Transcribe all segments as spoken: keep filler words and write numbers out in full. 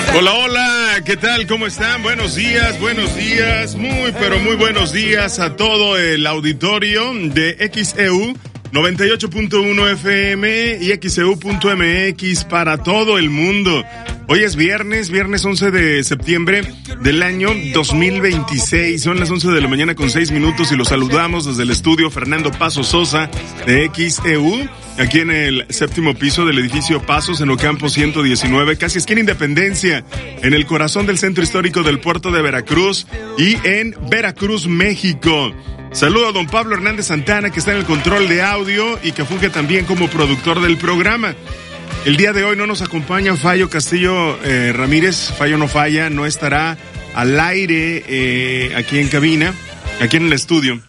Hola, hola, ¿qué tal? ¿Cómo están? Buenos días, buenos días, muy, pero muy buenos días a todo el auditorio de X E U noventa y ocho punto uno F M y X E U punto M X para todo el mundo. Hoy es viernes, viernes once de septiembre del año dos mil veintiséis. Son las once de la mañana con seis minutos y los saludamos desde el estudio Fernando Paso Sosa de X E U, aquí en el séptimo piso del edificio Pasos en Ocampo ciento diecinueve, casi esquina Independencia, en el corazón del centro histórico del puerto de Veracruz y en Veracruz, México. Saludo a don Pablo Hernández Santana, que está en el control de audio y que funge también como productor del programa. El día de hoy no nos acompaña Fallo Castillo eh, Ramírez, Fallo no falla, no estará al aire eh, aquí en cabina, aquí en el estudio.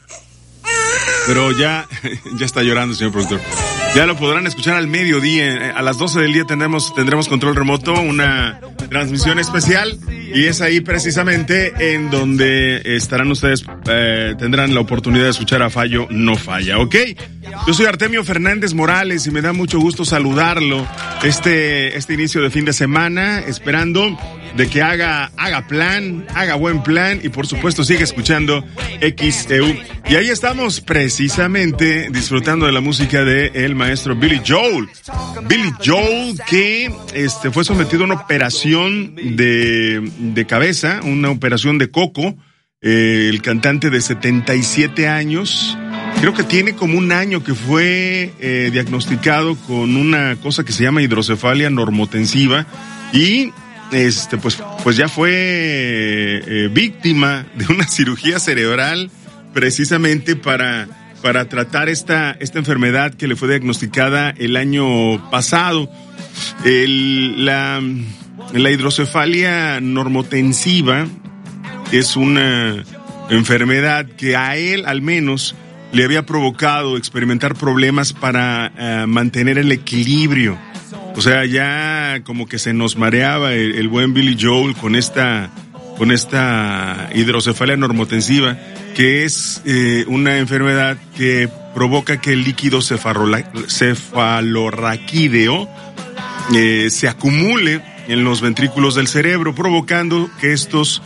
Pero ya, ya está llorando, señor productor. Ya lo podrán escuchar al mediodía. A las doce del día tendremos, tendremos control remoto, una transmisión especial. Y es ahí precisamente en donde estarán ustedes, eh, tendrán la oportunidad de escuchar a Fallo No Falla, ¿ok? Yo soy Artemio Fernández Morales y me da mucho gusto saludarlo este, este inicio de fin de semana, esperando de que haga, haga plan, haga buen plan y por supuesto siga escuchando X E U. Y ahí estamos precisamente disfrutando de la música de el maestro Billy Joel. Billy Joel que este fue sometido a una operación de, de cabeza, una operación de coco. Eh, el cantante de setenta y siete años, creo que tiene como un año que fue eh, diagnosticado con una cosa que se llama hidrocefalia normotensiva y este pues pues ya fue eh, víctima de una cirugía cerebral precisamente para para tratar esta esta enfermedad que le fue diagnosticada el año pasado. El, la la hidrocefalia normotensiva es una enfermedad que a él al menos le había provocado experimentar problemas para uh, mantener el equilibrio. O sea, ya como que se nos mareaba el, el buen Billy Joel con esta, con esta hidrocefalia normotensiva, que es eh, una enfermedad que provoca que el líquido cefalola, cefalorraquídeo eh, se acumule en los ventrículos del cerebro, provocando que estos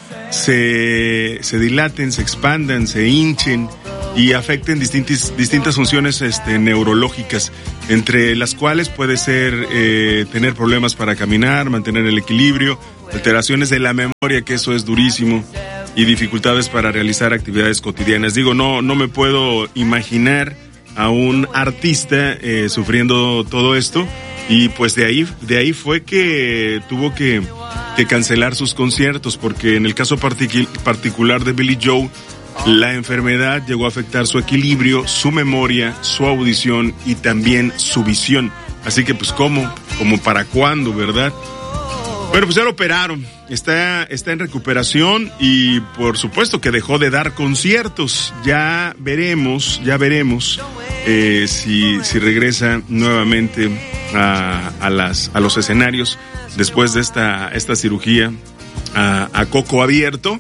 se, se dilaten, se expandan, se hinchen y afecten distintas, distintas funciones este, neurológicas, entre las cuales puede ser eh, tener problemas para caminar, mantener el equilibrio, alteraciones de la memoria, que eso es durísimo, y dificultades para realizar actividades cotidianas. Digo, no, no me puedo imaginar a un artista eh, sufriendo todo esto, y pues de ahí, de ahí fue que tuvo que, que cancelar sus conciertos, porque en el caso partic- particular de Billy Joel, la enfermedad llegó a afectar su equilibrio, su memoria, su audición y también su visión. Así que pues cómo, como para cuándo, ¿verdad? Bueno, pues ya lo operaron, está, está en recuperación y por supuesto que dejó de dar conciertos. Ya veremos, ya veremos eh, si, si regresa nuevamente a, a, las, a los escenarios después de esta, esta cirugía a, a coco abierto,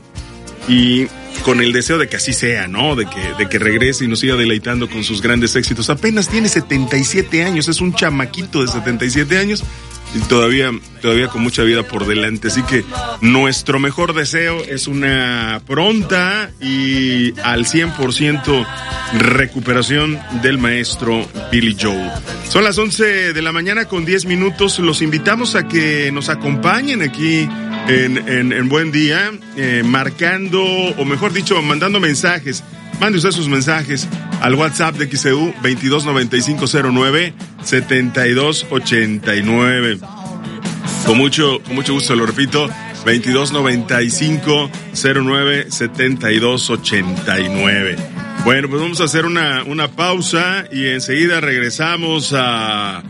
y con el deseo de que así sea, ¿no? De que, de que regrese y nos siga deleitando con sus grandes éxitos. Apenas tiene setenta y siete años, es un chamaquito de setenta y siete años y todavía, todavía con mucha vida por delante. Así que nuestro mejor deseo es una pronta y al cien por ciento recuperación del maestro Billy Joel. Son las once de la mañana con diez minutos. Los invitamos a que nos acompañen aquí en, en, en Buen Día, eh, marcando, o mejor dicho, mandando mensajes. Mande usted sus mensajes al WhatsApp de X E U veintidós noventa y cinco cero nueve setenta y dos ochenta y nueve. Con mucho, con mucho gusto lo repito, veintidós noventa y cinco cero nueve setenta y dos ochenta y nueve. Bueno, pues vamos a hacer una, una pausa y enseguida regresamos a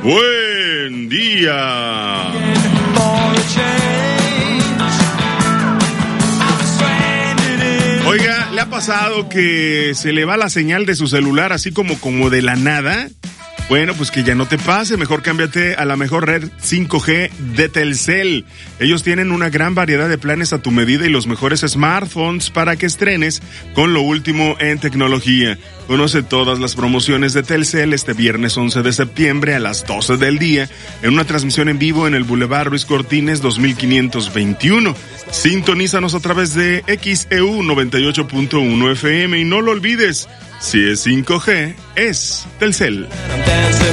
Buen Día. Oiga, ¿le ha pasado que se le va la señal de su celular así como, como de la nada? Bueno, pues que ya no te pase, mejor cámbiate a la mejor red cinco G de Telcel. Ellos tienen una gran variedad de planes a tu medida y los mejores smartphones para que estrenes con lo último en tecnología. Conoce todas las promociones de Telcel este viernes once de septiembre a las doce del día en una transmisión en vivo en el Boulevard Ruiz Cortines dos mil quinientos veintiuno. Sintonízanos a través de X E U noventa y ocho punto uno F M y no lo olvides, si es cinco G, es Telcel.